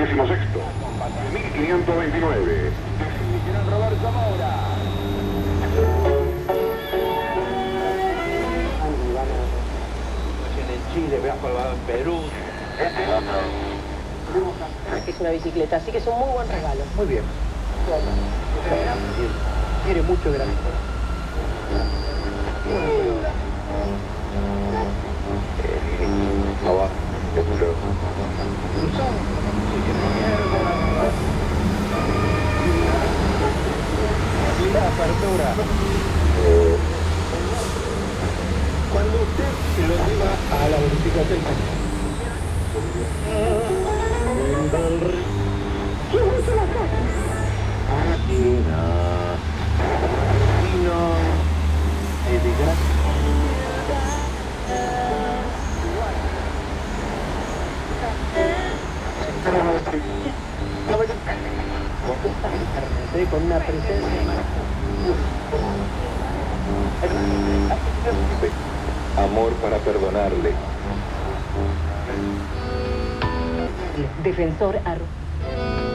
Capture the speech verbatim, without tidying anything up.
decimosexto, mil quinientos veintinueve. Roberto Moura. En Chile, veas colgado en Perú. Es una bicicleta, así que es un muy buen regalo. Muy bien. Quiere mucho de la vida. Abajo, seguro. La apertura. Cuando usted lo lleva a la verificación. ¿Qué hizo la casa? Aquí no. Vino de gracia. Con una presencia. Amor para perdonarle. Defensor arroz.